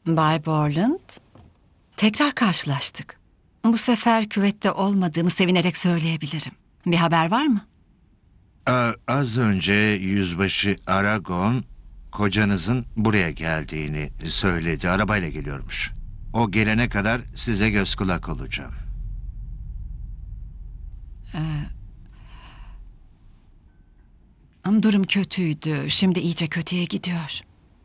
Bay Borland, tekrar karşılaştık. Bu sefer küvette olmadığımı sevinerek söyleyebilirim. Bir haber var mı? Az önce Yüzbaşı Aragon kocanızın buraya geldiğini söyledi. Arabayla geliyormuş. O gelene kadar size göz kulak olacağım. Durum kötüydü. Şimdi iyice kötüye gidiyor.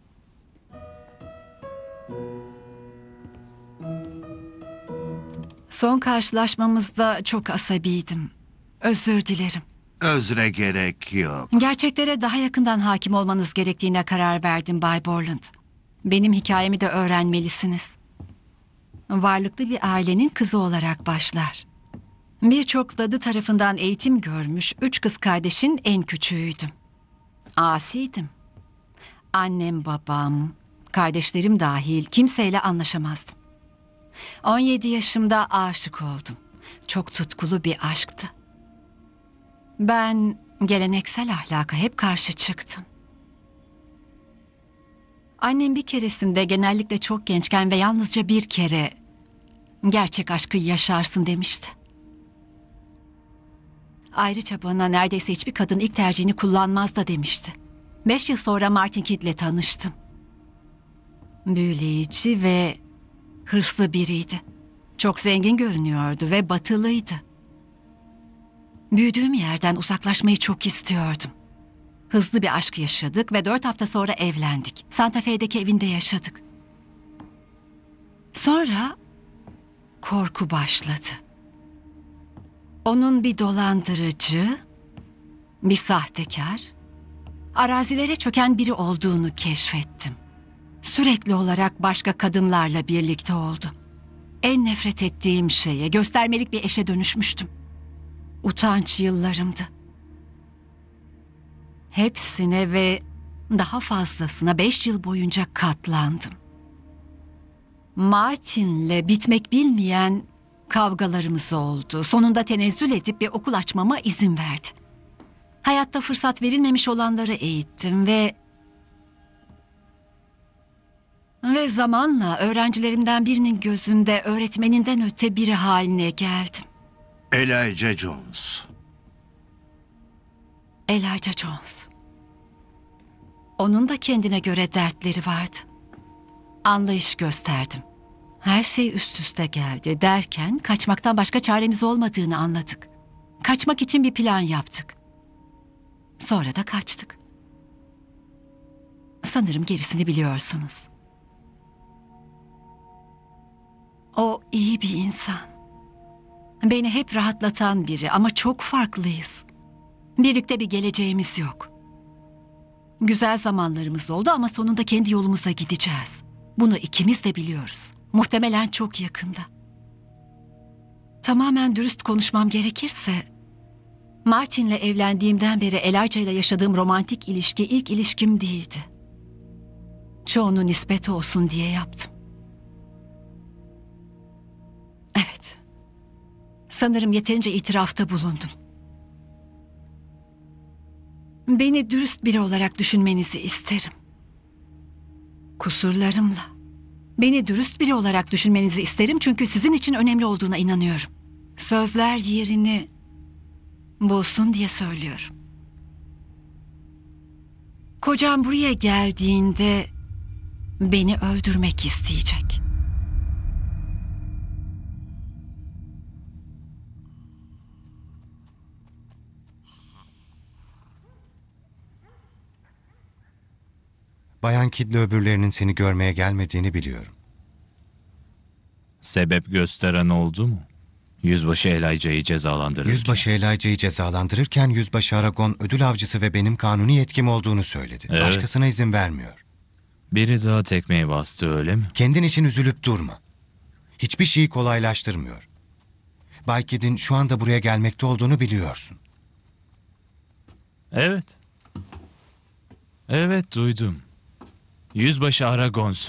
Son karşılaşmamızda çok asabiydim. Özür dilerim. Özre gerek yok. Gerçeklere daha yakından hakim olmanız gerektiğine karar verdim Bay Borland. Benim hikayemi de öğrenmelisiniz. Varlıklı bir ailenin kızı olarak başlar. Birçok dadı tarafından eğitim görmüş 3 kız kardeşin en küçüğüydüm. Asiydim. Annem, babam, kardeşlerim dahil kimseyle anlaşamazdım. 17 yaşımda aşık oldum. Çok tutkulu bir aşktı. Ben geleneksel ahlaka hep karşı çıktım. Annem bir keresinde, genellikle çok gençken ve yalnızca bir kere gerçek aşkı yaşarsın demişti. Ayrıca bana neredeyse hiçbir kadın ilk tercihini kullanmaz da demişti. 5 yıl sonra Martin Kidd'le tanıştım. Büyüleyici ve hırslı biriydi. Çok zengin görünüyordu ve batılıydı. Büyüdüğüm yerden uzaklaşmayı çok istiyordum. Hızlı bir aşk yaşadık ve 4 hafta sonra evlendik. Santa Fe'deki evinde yaşadık. Sonra korku başladı. Onun bir dolandırıcı, bir sahtekar, arazilere çöken biri olduğunu keşfettim. Sürekli olarak başka kadınlarla birlikte oldu. En nefret ettiğim şeye, göstermelik bir eşe dönüşmüştüm. Utanç yıllarımdı. Hepsine ve daha fazlasına 5 yıl boyunca katlandım. Martin'le bitmek bilmeyen kavgalarımız oldu. Sonunda tenezzül edip bir okul açmama izin verdi. Hayatta fırsat verilmemiş olanları eğittim ve zamanla öğrencilerimden birinin gözünde öğretmeninden öte biri haline geldim. Elijah Jones. Elijah Jones. Onun da kendine göre dertleri vardı. Anlayış gösterdim. Her şey üst üste geldi derken kaçmaktan başka çaremiz olmadığını anladık. Kaçmak için bir plan yaptık. Sonra da kaçtık. Sanırım gerisini biliyorsunuz. O iyi bir insan. Beni hep rahatlatan biri ama çok farklıyız. Birlikte bir geleceğimiz yok. Güzel zamanlarımız oldu ama sonunda kendi yolumuza gideceğiz. Bunu ikimiz de biliyoruz. Muhtemelen çok yakında. Tamamen dürüst konuşmam gerekirse, Martin'le evlendiğimden beri Elijah ile yaşadığım romantik ilişki ilk ilişkim değildi. Çoğunu nispet olsun diye yaptım. Evet. Sanırım yeterince itirafta bulundum. Beni dürüst biri olarak düşünmenizi isterim. Kusurlarımla. Beni dürüst biri olarak düşünmenizi isterim çünkü sizin için önemli olduğuna inanıyorum. Sözler yerini bulsun diye söylüyorum. Kocam buraya geldiğinde beni öldürmek isteyecek. Bayan Kidd'le öbürlerinin seni görmeye gelmediğini biliyorum. Sebep gösteren oldu mu? Yüzbaşı Elijah'yı cezalandırırken. Yüzbaşı Elijah'yı cezalandırırken Yüzbaşı Aragon ödül avcısı ve benim kanuni yetkim olduğunu söyledi. Evet. Başkasına izin vermiyor. Biri daha tekmeyi bastı, öyle mi? Kendin için üzülüp durma. Hiçbir şeyi kolaylaştırmıyor. Bay Kidd'in şu anda buraya gelmekte olduğunu biliyorsun. Evet. Evet, duydum. Yüzbaşı Aragon